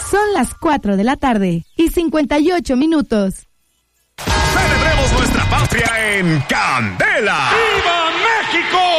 Son las 4 de la tarde y 58 minutos. Celebremos nuestra patria en Candela. ¡Viva México!